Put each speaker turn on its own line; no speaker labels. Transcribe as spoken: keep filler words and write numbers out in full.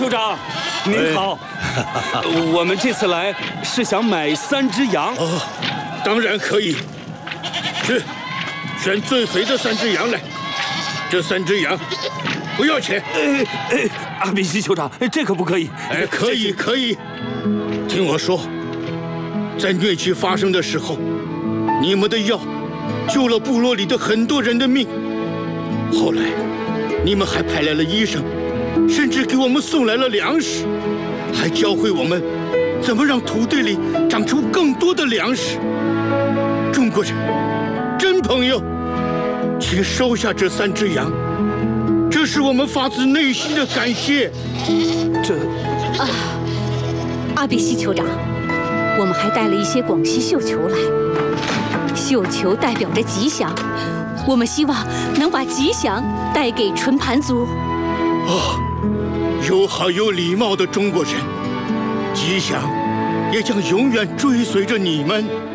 酋长，您好。我们这次来是想买三只羊。
哦，当然可以。去，选最肥的三只羊来。这三只羊不要钱。
哎哎，阿比西酋长，这可不可以？
哎，可以可以。听我说，在疟疾发生的时候，你们的药救了部落里的很多人的命。后来，你们还派来了医生，甚至给我们送来了粮食，还教会我们怎么让土地里长出更多的粮食。中国人，真朋友，请收下这三只羊，这是我们发自内心的感谢。
这
啊，阿比西酋长，我们还带了一些广西绣球来，绣球代表着吉祥。我们希望能把吉祥带给纯盘族。
哦，友好有礼貌的中国人，吉祥也将永远追随着你们。